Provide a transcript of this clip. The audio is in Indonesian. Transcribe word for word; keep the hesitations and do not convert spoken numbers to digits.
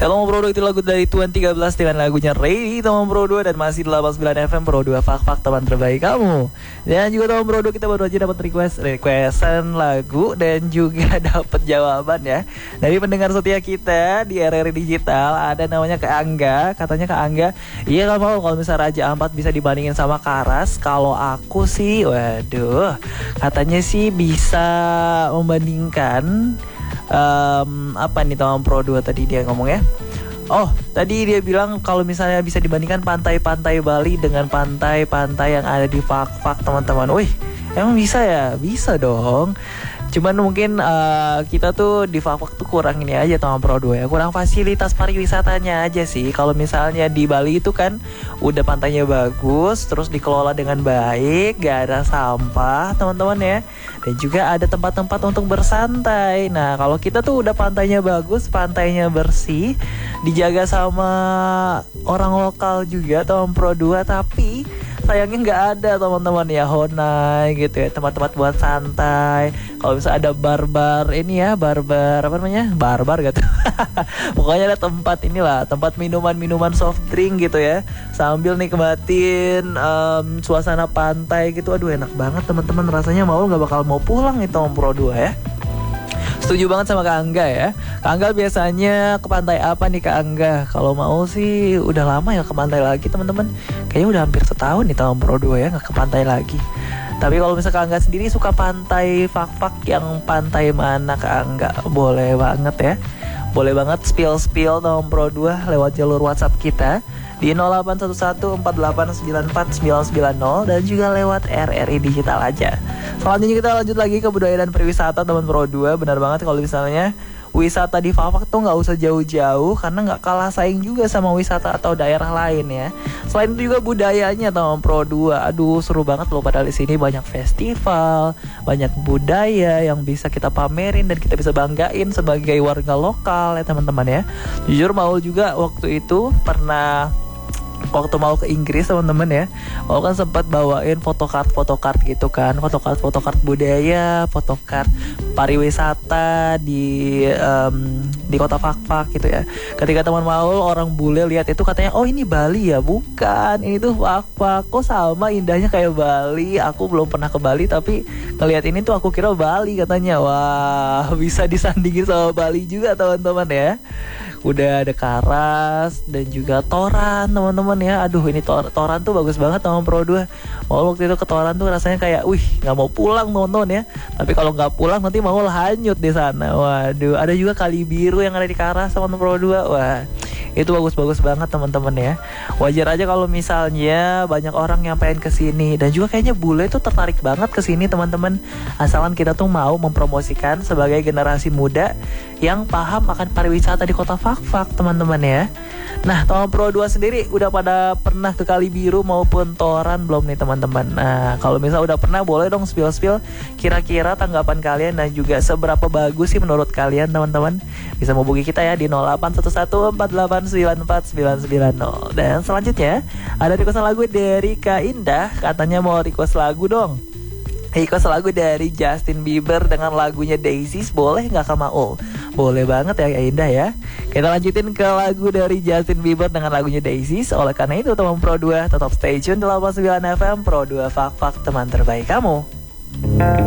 Hello Bro, itu lagu dari Tuan tiga belas dengan lagunya Ready teman Bro dua. Dan masih delapan puluh sembilan F M Pro dua, Fak-Fak teman terbaik kamu. Dan juga teman Bro dua, kita baru aja dapat request Requestan lagu dan juga dapat jawaban ya dari pendengar setia kita di R R I Digital. Ada namanya Kak Angga. Katanya Kak Angga, iya gak mau kalau misalnya Raja Ampat bisa dibandingin sama Karas. Kalau aku sih, waduh, katanya sih bisa membandingkan Um, apa nih teman Pro dua tadi dia ngomong ya. Oh, tadi dia bilang kalau misalnya bisa dibandingkan pantai-pantai Bali dengan pantai-pantai yang ada di Fak-Fak teman-teman. Wih, emang bisa ya? Bisa dong. Cuman mungkin uh, kita tuh di Fak-Fak tuh kurang ini aja teman Pro dua ya. Kurang fasilitas pariwisatanya aja sih. Kalau misalnya di Bali itu kan udah pantainya bagus, terus dikelola dengan baik, gak ada sampah teman-teman ya. Dan juga ada tempat-tempat untuk bersantai. Nah, kalau kita tuh udah pantainya bagus, pantainya bersih, dijaga sama orang lokal juga teman Pro dua, tapi sayangnya nggak ada teman-teman ya, Honai gitu ya, tempat-tempat buat santai. Kalau misalnya ada bar-bar ini ya, bar-bar apa namanya, bar-bar gitu. Pokoknya ada tempat inilah, tempat minuman-minuman soft drink gitu ya, sambil nikmatin um, suasana pantai gitu. Aduh enak banget teman-teman, rasanya mau nggak bakal mau pulang nih teman Pro dua ya. Setuju banget sama Kak Angga ya. Kak Angga biasanya ke pantai apa nih Kak Angga? Kalau mau sih udah lama ya ke pantai lagi teman-teman. Kayaknya udah hampir setahun nih tahun Pro dua ya nggak ke pantai lagi. Tapi kalau misalnya Kak Angga sendiri suka pantai Fak-Fak yang pantai mana Kak Angga? Boleh banget ya. Boleh banget spill-spill tahun Pro dua lewat jalur WhatsApp kita di nol delapan satu satu empat delapan sembilan empat sembilan sembilan nol dan juga lewat R R I Digital aja. Selanjutnya kita lanjut lagi ke budaya dan perwisata teman Pro dua. Benar banget kalau misalnya wisata di Fak-Fak tuh nggak usah jauh-jauh karena nggak kalah saing juga sama wisata atau daerah lain ya. Selain itu juga budayanya teman Pro dua. Aduh seru banget loh, padahal di sini banyak festival, banyak budaya yang bisa kita pamerin dan kita bisa banggain sebagai warga lokal ya teman-teman ya. Jujur Maul juga waktu itu pernah, waktu mau ke Inggris teman-teman ya, mau kan sempat bawain photocard photocard gitu kan, photocard photocard budaya, photocard pariwisata di um, di kota Fak-Fak gitu ya. Ketika teman Maul orang bule lihat itu katanya, oh ini Bali ya, bukan, ini tuh Fak-Fak, kok sama indahnya kayak Bali. Aku belum pernah ke Bali tapi ngelihat ini tuh aku kira Bali katanya. Wah bisa disandingin sama Bali juga teman-teman ya. Udah ada Karas dan juga Toran teman-teman ya. Aduh ini tor Toran tuh bagus banget teman Pro dua. Mau waktu itu ke Toran tuh rasanya kayak wih nggak mau pulang teman-teman ya. Tapi kalau nggak pulang nanti mau hanyut di sana. Waduh, ada juga Kali Biru yang ada di Karas teman Pro dua. Wah itu bagus-bagus banget teman-teman ya. Wajar aja kalau misalnya banyak orang yang pengen kesini, dan juga kayaknya bule tuh tertarik banget kesini teman-teman. Asalkan kita tuh mau mempromosikan sebagai generasi muda yang paham akan pariwisata di kota Fak-Fak teman-teman ya. Nah teman Pro dua sendiri udah pada pernah ke Kali Biru maupun Toran belum nih teman-teman? Nah kalau misalnya udah pernah, boleh dong spill-spill kira-kira tanggapan kalian dan juga seberapa bagus sih menurut kalian teman-teman. Bisa menghubungi kita ya di nol delapan satu satu empat delapan sembilan empat sembilan sembilan nol. Dan selanjutnya ada requestan lagu dari Kak Indah, katanya mau request lagu dong. Request lagu dari Justin Bieber dengan lagunya Daisies, boleh nggak Kak Maul? Boleh banget ya Kak Indah ya. Kita lanjutin ke lagu dari Justin Bieber dengan lagunya Daisies. Oleh karena itu teman Pro dua tetap stay tune delapan puluh sembilan F M Pro dua, Fak-Fak teman terbaik kamu.